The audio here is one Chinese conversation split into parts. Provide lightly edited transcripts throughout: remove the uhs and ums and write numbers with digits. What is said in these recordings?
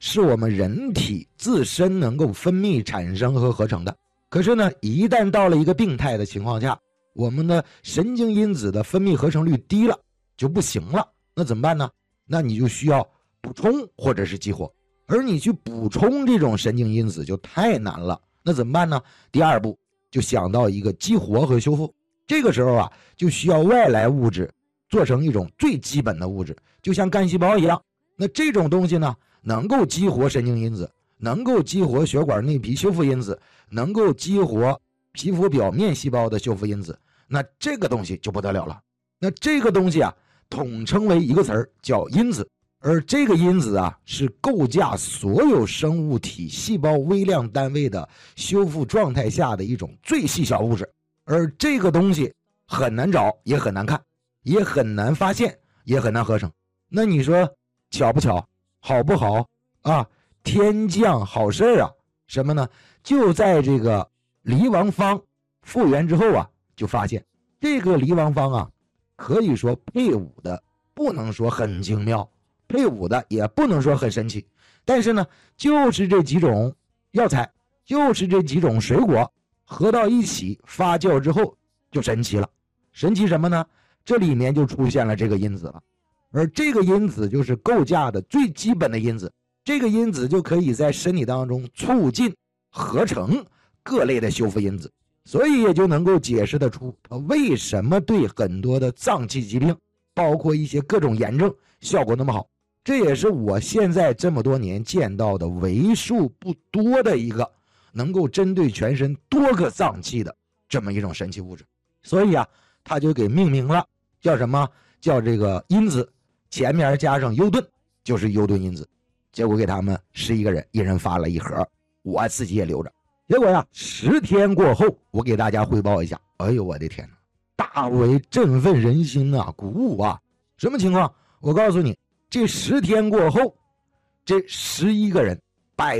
是我们人体自身能够分泌、产生和合成的。可是呢，一旦到了一个病态的情况下，我们的神经因子的分泌合成率低了，就不行了。那怎么办呢？那你就需要补充或者是激活，而你去补充这种神经因子就太难了。那怎么办呢？第二步就想到一个激活和修复。这个时候啊，就需要外来物质做成一种最基本的物质，就像干细胞一样。那这种东西呢，能够激活神经因子，能够激活血管内皮修复因子，能够激活皮肤表面细胞的修复因子。那这个东西就不得了了。那这个东西啊，统称为一个词儿，叫因子。而这个因子啊，是构架所有生物体细胞微量单位的修复状态下的一种最细小物质。而这个东西很难找，也很难看，也很难发现，也很难合成。那你说巧不巧，好不好啊？天降好事啊！什么呢？就在这个离王方复原之后啊，就发现这个离王方啊，可以说配伍的不能说很精妙，配伍的也不能说很神奇，但是呢，就是这几种药材，就是这几种水果合到一起发酵之后就神奇了。神奇什么呢？这里面就出现了这个因子了，而这个因子就是构架的最基本的因子。这个因子就可以在身体当中促进合成各类的修复因子，所以也就能够解释得出它为什么对很多的脏器疾病，包括一些各种炎症效果那么好。这也是我现在这么多年见到的为数不多的一个能够针对全身多个脏器的这么一种神奇物质。所以啊，他就给命名了，叫什么？叫这个因子前面加上优盾，就是优盾因子。结果给他们11个人，一人发了一盒，我自己也留着。结果呀，10天过后，我给大家汇报一下。哎呦我的天哪，大为振奋人心啊，鼓舞啊！什么情况？我告诉你，这10天过后，这11个人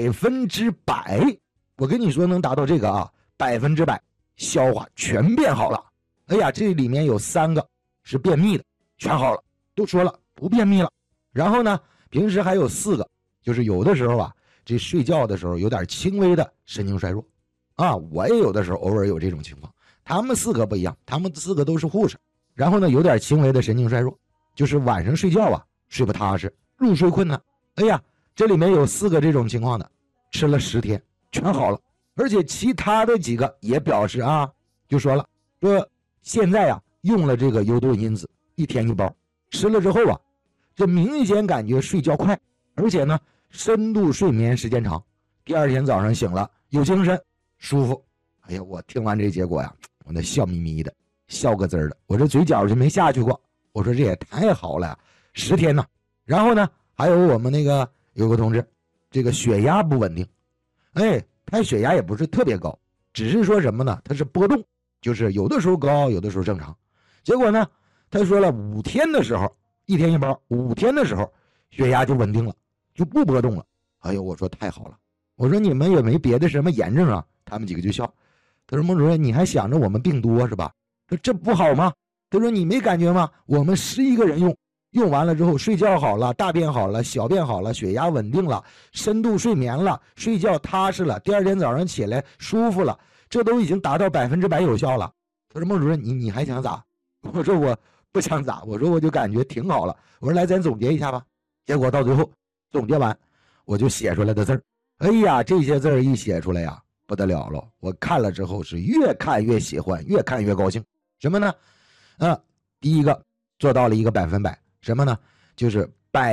100%，我跟你说能达到这个啊，100%消化全变好了。哎呀，这里面有3个是便秘的，全好了，都说了不便秘了。然后呢，平时还有4个。就是有的时候啊，这睡觉的时候有点轻微的神经衰弱啊，我也有的时候偶尔有这种情况。他们4个不一样，他们4个都是护士，然后呢有点轻微的神经衰弱，就是晚上睡觉啊睡不踏实，入睡困难。哎呀，这里面有4个这种情况的，吃了10天全好了。而且其他的几个也表示啊，就说了说现在啊用了这个优盾因子，1天1包，吃了之后啊，这明显感觉睡觉快，而且呢深度睡眠时间长，第2天早上醒了有精神舒服。哎呀，我听完这结果呀，我那笑眯眯的，笑个滋儿的，我这嘴角就没下去过。我说这也太好了呀，10天呢。然后呢，还有我们那个有个同志，这个血压不稳定，哎，他血压也不是特别高，只是说什么呢？他是波动，就是有的时候高，有的时候正常。结果呢，他说了5天的时候，1天1包，5天的时候血压就稳定了，就不波动了。哎呦，我说太好了。我说你们也没别的什么炎症啊？他们几个就笑。他说孟主任，你还想着我们病多是吧？说这不好吗？他说你没感觉吗？我们11个人用完了之后，睡觉好了，大便好了，小便好了，血压稳定了，深度睡眠了，睡觉踏实了，第2天早上起来舒服了，这都已经达到100%有效了。他说孟主任，你还想咋？我说我不想咋，我说我就感觉挺好了。我说来咱总结一下吧。结果到最后总结完，我就写出来的字儿，哎呀，这些字儿一写出来呀，不得了了！我看了之后是越看越喜欢，越看越高兴。什么呢？第一个做到了一个100%，什么呢？就是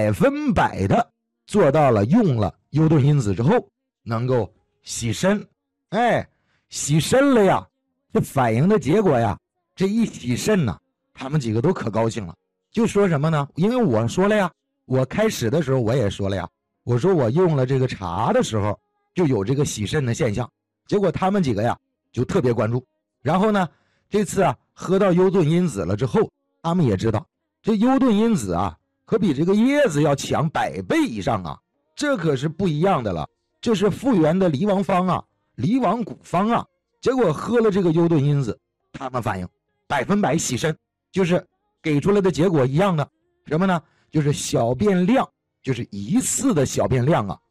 100%的做到了用了优盾因子之后能够洗身。哎，洗身了呀！这反应的结果呀，这一洗肾呢，他们几个都可高兴了。就说什么呢？因为我说了呀，我开始的时候我也说了呀，我说我用了这个茶的时候就有这个洗肾的现象。结果他们几个呀就特别关注。然后呢，这次啊喝到优盾因子了之后，他们也知道这优盾因子啊可比这个叶子要强100倍以上啊，这可是不一样的了。这是复原的离王方啊，离王古方啊。结果喝了这个优盾因子，他们反应100%洗肾，就是给出来的结果一样的。什么呢？就是小便量，就是1次的小便量啊